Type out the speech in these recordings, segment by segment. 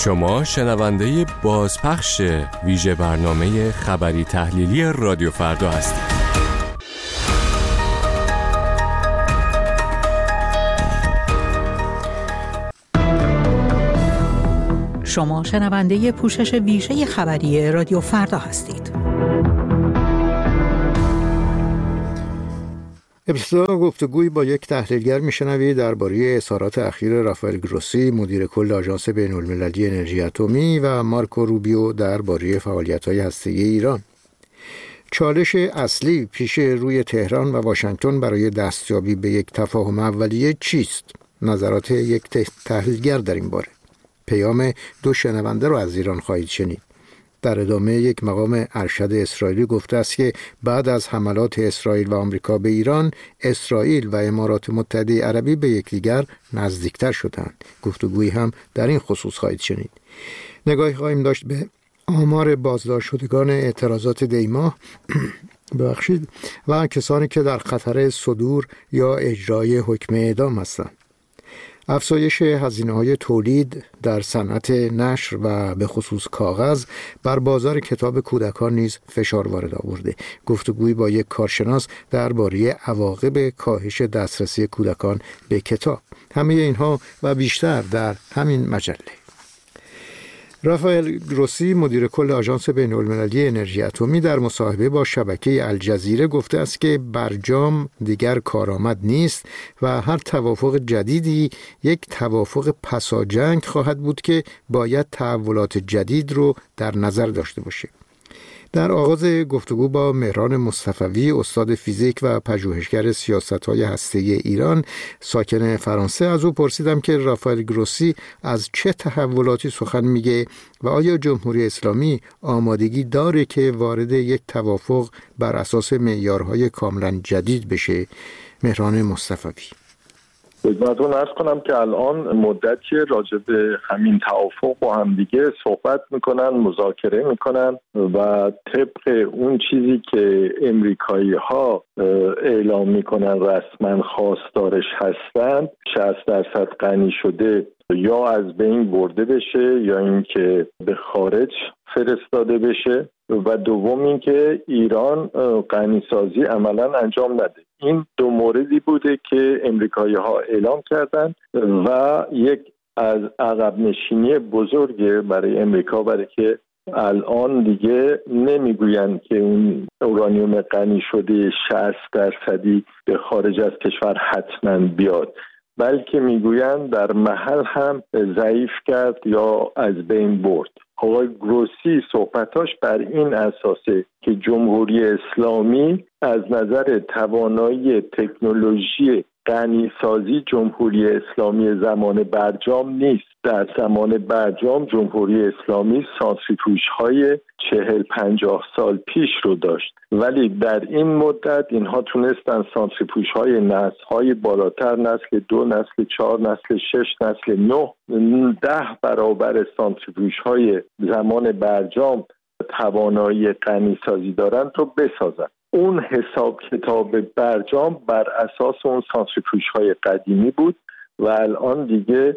شما شنونده بازپخش ویژه برنامه خبری تحلیلی رادیو فردا هستید. شما شنونده پوشش ویژه خبری رادیو فردا هستید. ابتدا گفتگویی با یک تحلیلگر میشنوید درباره اظهارات اخیر رافائل گروسی مدیر کل آژانس بین‌المللی انرژی اتمی و مارکو روبیو درباره فعالیت‌های هسته‌ای ایران. چالش اصلی پیش روی تهران و واشنگتن برای دستیابی به یک تفاهم اولیه چیست؟ نظرات یک تحلیلگر در این باره. پیام دو شنونده رو از ایران خواهید شنید. در ادامه یک مقام ارشد اسرائیلی گفته است که بعد از حملات اسرائیل و آمریکا به ایران، اسرائیل و امارات متحده عربی به یکدیگر نزدیکتر شدند. گفتگویی هم در این خصوص خواهید شنید. نگاهی خواهیم داشت به آمار بازداشت شدگان اعتراضات دی‌ماه و کسانی که در خطر صدور یا اجرای حکم اعدام هستند. افزایش هزینه‌های تولید در صنعت نشر و به خصوص کاغذ بر بازار کتاب کودکان نیز فشار وارد آورده. گفتگویی با یک کارشناس درباره عواقب کاهش دسترسی کودکان به کتاب. همه اینها و بیشتر در همین مجله. رافائل گروسی مدیر کل آژانس بین‌المللی انرژی اتمی در مصاحبه با شبکه الجزیره گفته است که برجام دیگر کارآمد نیست و هر توافق جدیدی یک توافق پساجنگ خواهد بود که باید تحولات جدید رو در نظر داشته باشه. در آغاز گفتگو با مهران مصطفوی استاد فیزیک و پژوهشگر سیاست‌های هسته‌ای ایران ساکن فرانسه از او پرسیدم که رافائل گروسی از چه تحولاتی سخن میگه و آیا جمهوری اسلامی آمادگی داره که وارد یک توافق بر اساس معیارهای کاملا جدید بشه. مهران مصطفوی: خدمتتون عرض کنم که الان مدتی راجع به همین توافق با هم دیگه صحبت میکنن، مذاکره میکنن و طبق اون چیزی که امریکایی‌ها اعلام میکنن رسما خواستارش هستند 60% غنی شده یا از بین برده بشه یا اینکه به خارج فرستاده بشه و دوم اینکه ایران غنیسازی عملا انجام نده. این دو موردی بوده که امریکایی‌ها اعلام کردند و یک از عقب نشینی بزرگه برای امریکا، برای که الان دیگه نمیگویند که اون اورانیوم غنی شده 60% به خارج از کشور حتما بیاد، بلکه میگویند در محل هم ضعیف کرد یا از بین برد. آقای گروسی صحبتاش بر این اساسه که جمهوری اسلامی از نظر توانایی تکنولوژی غنیسازی جمهوری اسلامی زمان برجام نیست. در زمان برجام جمهوری اسلامی سانتریفیوژهای 40-50 سال پیش رو داشت، ولی در این مدت اینها تونستن سانتریفیوژهای نسل‌های بالاتر، نسل 2، نسل 4، نسل 6، نسل 9، 10 برابر سانتریفیوژهای زمان برجام توانایی غنیسازی دارن رو بسازن. اون حساب کتاب برجام بر اساس اون سانتریفیوژهای قدیمی بود و الان دیگه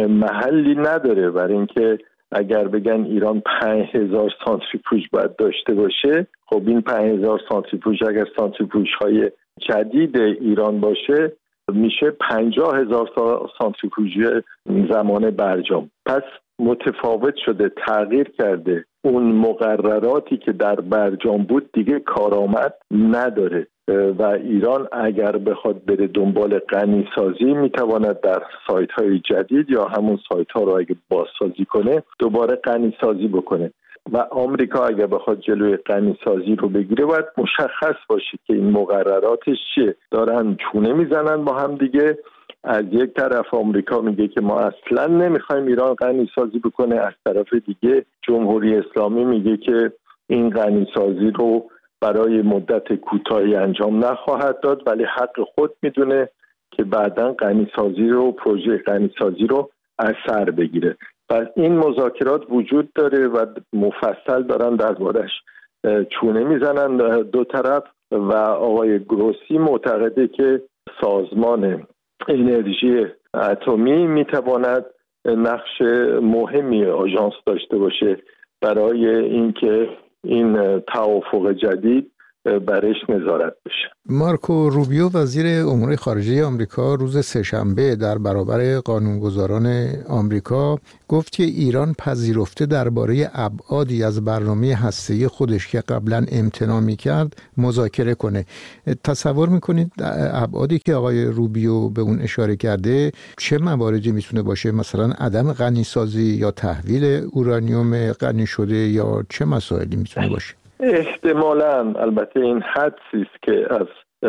محلی نداره. برای اینکه اگر بگن ایران 5000 سانتریفیوژ باید داشته باشه، خب این 5000 سانتریفیوژ اگر سانتریفیوژهای جدید ایران باشه میشه 50000 سانتریفیوژ زمان برجام. پس متفاوت شده، تغییر کرده. اون مقرراتی که در برجام بود دیگه کارآمد نداره و ایران اگر بخواد بره دنبال غنیسازی میتواند در سایت های جدید یا همون سایت ها رو اگه بازسازی کنه دوباره غنیسازی بکنه و آمریکا اگر بخواد جلوی غنیسازی رو بگیره باید مشخص باشه که این مقرراتش چیه. دارن چونه میزنن با هم دیگه. از یک طرف آمریکا میگه که ما اصلا نمیخوایم ایران غنیسازی بکنه، از طرف دیگه جمهوری اسلامی میگه که این غنیسازی رو برای مدت کوتاهی انجام نخواهد داد، ولی حق خود میدونه که بعداً غنیسازی رو، پروژه غنیسازی رو از سر بگیره. پس این مذاکرات وجود داره و مفصل دارن دربارش چونه میزنن دو طرف و آقای گروسی معتقده که سازمان انرژی اتمی میتواند نقش مهمی آژانس داشته باشه برای اینکه این توافق جدید برش نظارت بشه. مارکو روبیو وزیر امور خارجه آمریکا روز سه‌شنبه در برابر قانونگذاران آمریکا گفت که ایران پذیرفته درباره ابعادی از برنامه هسته‌ای خودش که قبلا امتناع می‌کرد مذاکره کنه. تصور می‌کنید ابعادی که آقای روبیو به اون اشاره کرده چه مواردی میتونه باشه؟ مثلا عدم غنی‌سازی یا تحویل اورانیوم غنی شده یا چه مسائلی میتونه باشه؟ احتمالاً البته این حدسی است که از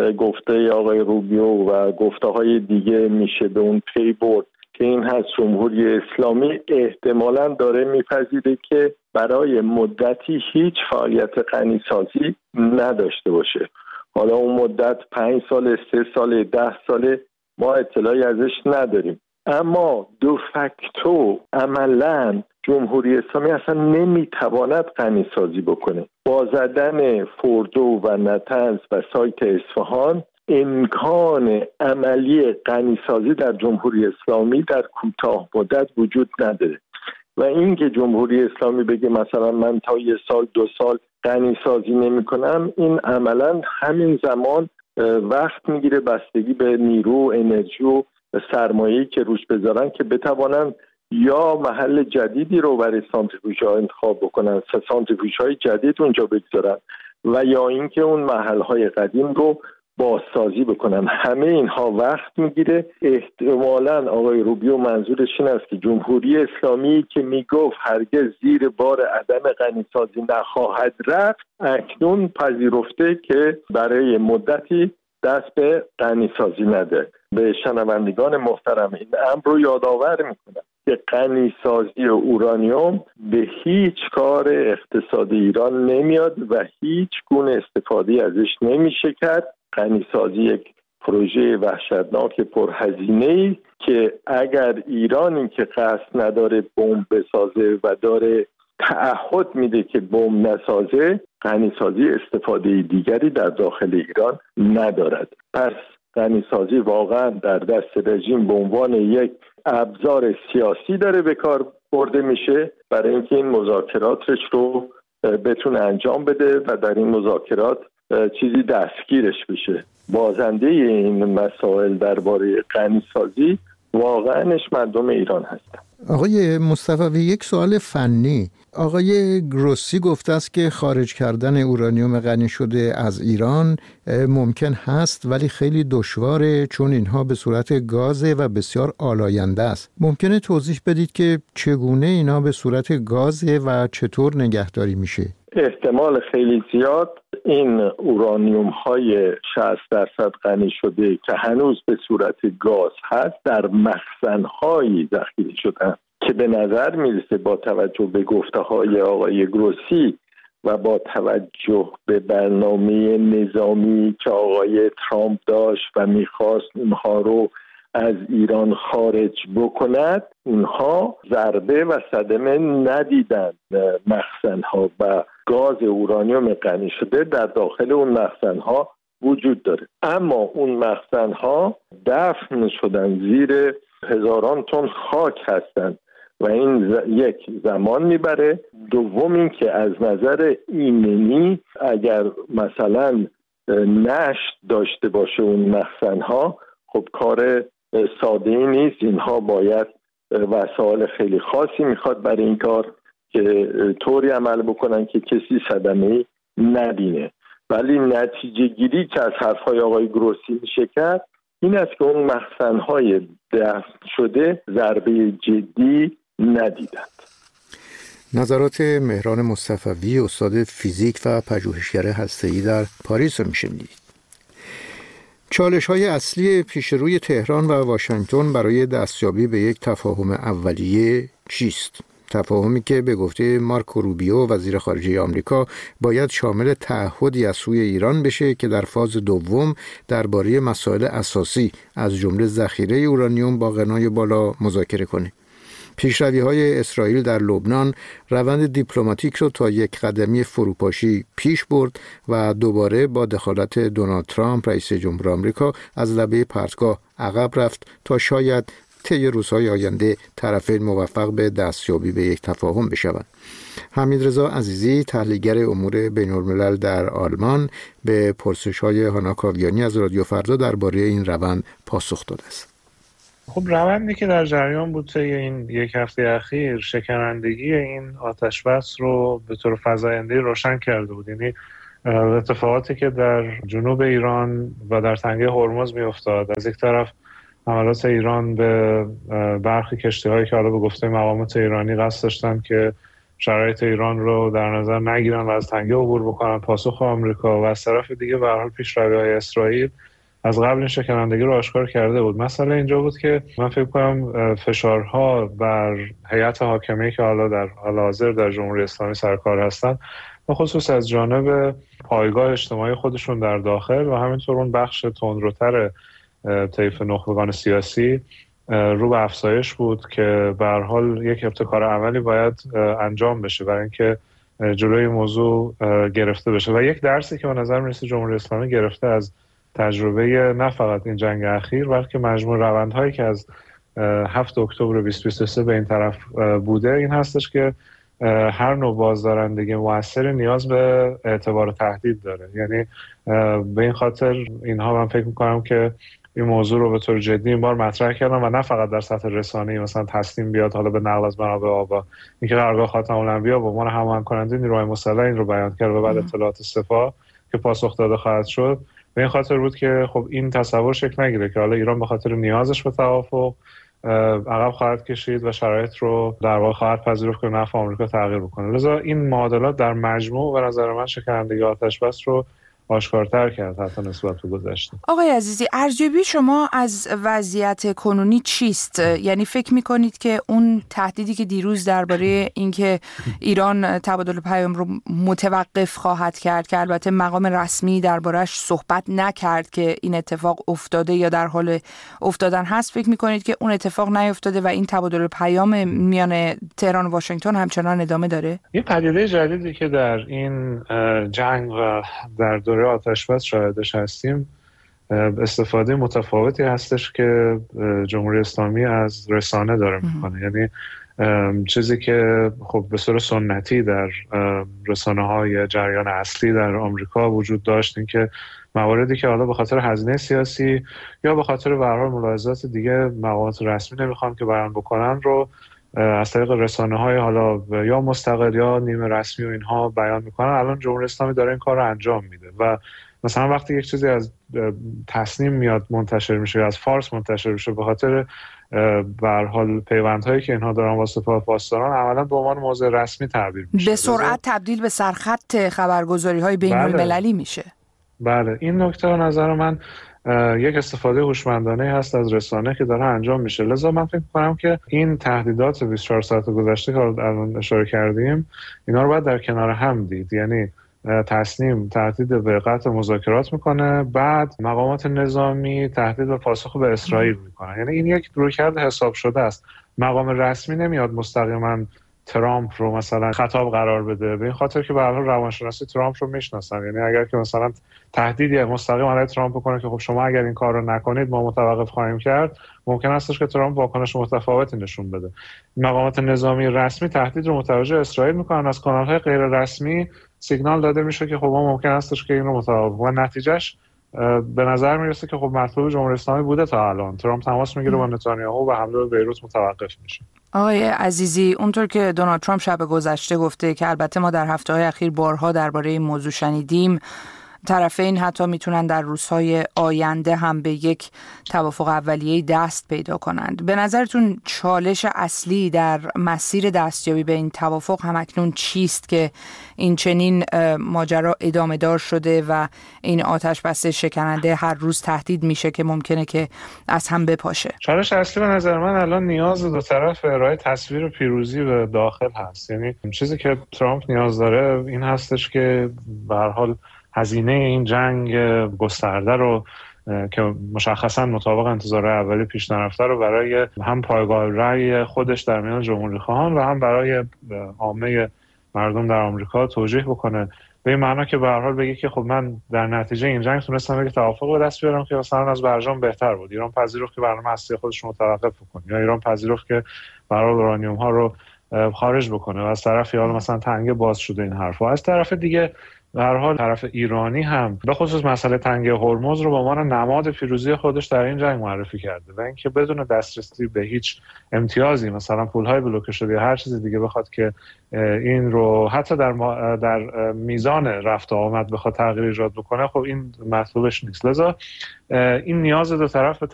گفته آقای روبیو و گفته‌های دیگه میشه به اون پی برد که این هست جمهوری اسلامی احتمالاً داره میپذیره که برای مدتی هیچ فعالیت غنی‌سازی نداشته باشه. حالا اون مدت 5 سال، 3 سال، 10 سال ما اطلاعی ازش نداریم، اما دو فاکتو عملاً جمهوری اسلامی اصلا نمیتواند غنی‌سازی بکنه. با زدن فوردو و نطنز و سایت اصفهان امکان عملی غنی‌سازی در جمهوری اسلامی در کوتاه مدت وجود نداره و اینکه جمهوری اسلامی بگه مثلا من تا 1 سال 2 سال غنی‌سازی نمی‌کنم، این عملاً همین زمان وقت میگیره بستگی به نیرو، انرژی و سرمایه‌ای که روش بذارن که بتوانن یا محل جدیدی رو برای سانتریفیوژها انتخاب بکنن، سانتریفیوژهای جدید اونجا بگذارن و یا اینکه اون محل‌های قدیم رو بازسازی بکنن. همه اینها وقت میگیره. احتمالاً آقای روبیو منظورش این است که جمهوری اسلامی که میگفت هرگز زیر بار عدم غنی‌سازی نخواهد رفت، اکنون پذیرفته که برای مدتی دست به غنی‌سازی نده. به شنوندگان محترم این امر رو یادآور میکنم که غنی‌سازی اورانیوم به هیچ کار اقتصادی ایران نمیاد و هیچ گونه استفاده ازش نمیشه کرد. غنی‌سازی یک پروژه وحشتناک پرهزینه‌ای که اگر ایرانی که قصد نداره بمب بسازه و داره تعهد میده که بمب نسازه، غنی‌سازی استفاده دیگری در داخل ایران ندارد. پس غنی‌سازی واقعا در دست رژیم به عنوان یک ابزار سیاسی داره به کار برده میشه برای اینکه این مذاکراتش رو بتونه انجام بده و در این مذاکرات چیزی دستگیرش بشه. بازنده این مسائل درباره غنی‌سازی واقعاش مردم ایران هستن. آقای مصطفوی، یک سوال فنی. آقای گروسی گفته است که خارج کردن اورانیوم غنی شده از ایران ممکن هست ولی خیلی دشواره، چون اینها به صورت گازه و بسیار آلاینده است. ممکنه توضیح بدید که چگونه اینها به صورت گازه و چطور نگهداری میشه؟ احتمال خیلی زیاد این اورانیوم های 60% غنی شده که هنوز به صورت گاز هست در مخزن هایی ذخیره شدن که به نظر میرسه با توجه به گفته های آقای گروسی و با توجه به برنامه نظامی که آقای ترامپ داشت و میخواست اونها رو از ایران خارج بکند، اونها ضربه و صدمه ندیدن. مخزن‌ها و گاز اورانیوم غنی شده در داخل اون مخزن‌ها وجود داره، اما اون مخزن‌ها دفن شدن زیر هزاران تن خاک هستند و این یک زمان میبره. دوم این که از نظر ایمنی اگر مثلا نشت داشته باشه اون مخزن‌ها، خب کار ساده ای نیست. اینها باید وسایل خیلی خاصی میخواد برای این کار که طوری عمل بکنن که کسی صدمه‌ای نبینه. ولی نتیجه گیری که از حرفهای آقای گروسی میشه کرد این است که اون مخزن‌های دفن شده ضربه جدی ندیدند. نظرات مهران مصطفوی، استاد فیزیک و پژوهشگر هسته‌ای در پاریس رو میشنید. چالش‌های اصلی پیش روی تهران و واشنگتن برای دستیابی به یک تفاهم اولیه چیست؟ تفاهمی که به گفته مارکو روبیو وزیر خارجه آمریکا باید شامل تعهدی از سوی ایران بشه که در فاز دوم درباره مسائل اساسی از جمله ذخیره اورانیوم با غنای بالا مذاکره کنه. پیشروی‌های اسرائیل در لبنان روند دیپلماتیک رو تا یک قدمی فروپاشی پیش برد و دوباره با دخالت دونالد ترامپ رئیس جمهور آمریکا از لبه پرتگاه عقب رفت تا شاید طی روزهای آینده طرفین موفق به دستیابی به یک تفاهم بشوند. حمیدرضا عزیزی، تحلیلگر امور بین‌الملل در آلمان، به پرسش‌های هانا کاویانی از رادیو فردا درباره این روند پاسخ داده است. خب روندی که در جریان بود طی این یک هفته اخیر شکنندگی این آتش‌بس رو به طور فزاینده‌ای روشن کرده بود. یعنی اتفاقاتی که در جنوب ایران و در تنگه هرمز می‌افتاد، از یک طرف حملات ایران به برخی کشتی‌هایی که حالا به گفته مقامات ایرانی قصد داشتن که شرایط ایران رو در نظر نگیرن و از تنگه عبور بکنن، پاسخ آمریکا، و از طرف دیگه به هر حال پیشروی‌های اسرائیل از قبل این شکنندگی رو آشکار کرده بود. مسئله اینجا بود که من فکر کنم فشارها بر هیئت حاکمه که حالا در حال حاضر در جمهوری اسلامی سرکار هستن، به خصوص از جانب پایگاه اجتماعی خودشون در داخل و همینطور اون بخش تندروتر طیف نخبگان سیاسی رو به افزایش بود که به هر حال یک ابتکار عملی باید انجام بشه برای اینکه جلوی موضوع گرفته بشه. و یک درسی که به نظر میرسه جمهوری اسلامی گرفته از تجربه نه فقط این جنگ اخیر بلکه مجموع روندهایی که از 7 اکتبر 2023 به این طرف بوده این هستش که هر نوع بازدارندگی مؤثر نیاز به اعتبار و تهدید داره. یعنی به این خاطر اینها من فکر میکنم که این موضوع رو به طور جدی این بار مطرح کردن و نه فقط در سطح رسانه‌ای مثلا تصمیم بیاد حالا به نقل از منابع آگاه، اینکه قرارگاه خاتم الانبیا به عنوان هماهنگ کننده نیروهای مسلح این رو بیان کرد و بعد اطلاعات سپاه که پاسخ داده خواهد شد. به این خاطر بود که خب این تصور شکل نگیره که حالا ایران به خاطر نیازش به توافق عقب خواهد کشید و شرایط رو در واقع خواهد پذیرفت که نفع آمریکا تغییر بکنه. لذا این معادلات در مجموع به نظر من شکنندگی آتش‌بس رو آشکارتر کرد حتی نسبت به گذشته. آقای عزیزی، ارزیابی شما از وضعیت کنونی چیست؟ یعنی فکر می‌کنید که اون تهدیدی که دیروز درباره اینکه ایران تبادل پیام رو متوقف خواهد کرد که البته مقام رسمی درباره‌اش صحبت نکرد که این اتفاق افتاده یا در حال افتادن هست، فکر می‌کنید که اون اتفاق نیفتاده و این تبادل پیام میان تهران و واشنگتن همچنان ادامه داره؟ این پدیده جدیدی که در این جنگ و در دوره آتش‌بس شاهدش هستیم استفاده متفاوتی هستش که جمهوری اسلامی از رسانه داره میکنه. یعنی چیزی که خب به صورت سنتی در رسانه‌های جریان اصلی در آمریکا وجود داشت، این که مواردی که حالا به خاطر هزینه سیاسی یا به خاطر به هر حال ملاحظات دیگه مقامات رسمی نمیخوان که بیان بکنن رو از طریق رسانه‌های حالا یا مستقل یا نیمه رسمی و اینها بیان میکنن. الان جمهوری اسلامی داره این کار رو انجام میده و مثلا وقتی یک چیزی از تصنیم میاد منتشر میشه، از فارس منتشر میشه، به خاطر به هر حال پیوندهایی که اینها دارن با سپاه پاسداران عملاً به عنوان موضوع رسمی تعبیر میشه، به سرعت تبدیل به سرخط خبرگزاری‌های بین‌المللی میشه. بله، این نکته به نظر من یک استفاده هوشمندانه هست از رسانه که داره انجام میشه. لذا من فکر می‌کنم که این تهدیدات 24 ساعت گذشته که الان اشاره کردیم اینا رو باید در کنار هم دید. یعنی تصنیم تهدید به قطع مذاکرات میکنه، بعد مقامات نظامی تهدید به پاسخ به اسرائیل میکنه. یعنی این یک رویکرد حساب شده است. مقام رسمی نمیاد مستقیما ترامپ رو مثلا خطاب قرار بده، به این خاطر که به هر حال روانشناسی ترامپ رو میشناسن. یعنی اگر که مثلا تهدیدی مستقیم علیه ترامپ بکنه که خب شما اگر این کار رو نکنید ما متوقف خواهیم کرد، ممکن است که ترامپ واکنش متفاوتی نشون بده. مقامات نظامی رسمی تهدید رو متوجه اسرائیل میکنن، از کانال‌های غیر رسمی سیگنال داده میشه که خب ما ممکن است که این رو متوقف و نتیجهش به نظر میرسه که خب مطلوب جمهوری اسلامی بوده تا الان. ترامپ تماس میگیره با نتانیاهو و حمله به بیروت متوقف میشه. آقای عزیزی، اونطور که دونالد ترامپ شب گذشته گفته که البته ما در هفته‌های اخیر بارها درباره این موضوع شنیدیم، طرفین حتی میتونن در روزهای آینده هم به یک توافق اولیه‌ای دست پیدا کنند. به نظرتون چالش اصلی در مسیر دستیابی به این توافق همکنون چیست که این چنین ماجرا ادامه دار شده و این آتش بس شکننده هر روز تهدید میشه که ممکنه که از هم بپاشه؟ چالش اصلی به نظر من الان نیاز دو طرف ارائه تصویر پیروزی به داخل هست. یعنی چیزی که ترامپ نیاز داره این هستش که به هر حال هزینه این جنگ گسترده رو که مشخصا مطابق انتظار اولی پیش نرفته رو برای هم پایگاه رأی خودش در میان جمهوری خواهان و هم برای عامه مردم در آمریکا توجیه بکنه. به این معنا که به هر حال بگه که خب من در نتیجه این جنگ تونستم یک توافق به دست بیارم که مثلا از برجام بهتر بود. ایران پذیرفت که برنامه هسته خودش رو متوقف کنه، یا ایران پذیرفت که به هر حال اورانیوم ها رو خارج بکنه و از طرفی حالا مثلا تنگه باز شده این حرفا. از طرف دیگه به هر حال طرف ایرانی هم به خصوص مسئله تنگه هرمز رو به عنوان نماد پیروزی خودش در این جنگ معرفی کرده و اینکه بدون دسترسی به هیچ امتیازی، مثلا پول‌های بلوکه شده یا هر چیز دیگه، بخواد که این رو حتی در میزان رفت و آمد بخواد تغییر ایجاد بکنه، خب این مطلوبش نیست. لذا این نیاز دو طرف